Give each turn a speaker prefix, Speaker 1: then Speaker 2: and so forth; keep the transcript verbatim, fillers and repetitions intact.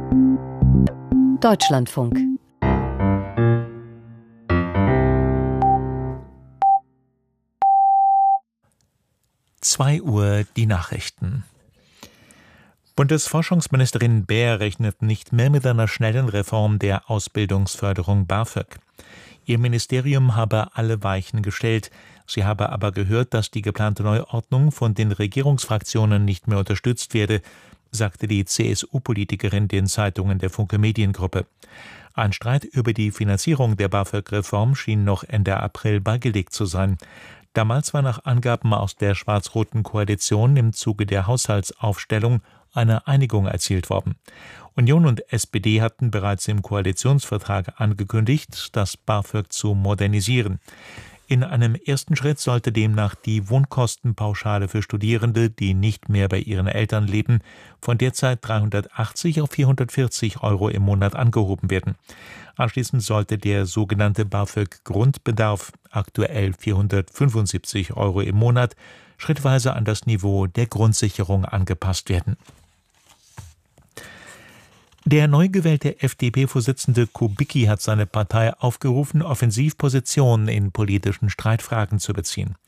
Speaker 1: Deutschlandfunk.
Speaker 2: zwei Uhr die Nachrichten. Bundesforschungsministerin Baer rechnet nicht mehr mit einer schnellen Reform der Ausbildungsförderung BAföG. Ihr Ministerium habe alle Weichen gestellt. Sie habe aber gehört, dass die geplante Neuordnung von den Regierungsfraktionen nicht mehr unterstützt werde, sagte die C S U-Politikerin den Zeitungen der Funke Mediengruppe. Ein Streit über die Finanzierung der BAföG-Reform schien noch Ende April beigelegt zu sein. Damals war nach Angaben aus der schwarz-roten Koalition im Zuge der Haushaltsaufstellung eine Einigung erzielt worden. Union und S P D hatten bereits im Koalitionsvertrag angekündigt, das BAföG zu modernisieren. In einem ersten Schritt sollte demnach die Wohnkostenpauschale für Studierende, die nicht mehr bei ihren Eltern leben, von derzeit dreihundertachtzig auf vierhundertvierzig Euro im Monat angehoben werden. Anschließend sollte der sogenannte BAföG-Grundbedarf, aktuell vierhundertfünfundsiebzig Euro im Monat, schrittweise an das Niveau der Grundsicherung angepasst werden. Der neu gewählte F D P-Vorsitzende Kubicki hat seine Partei aufgerufen, offensiv Position in politischen Streitfragen zu beziehen.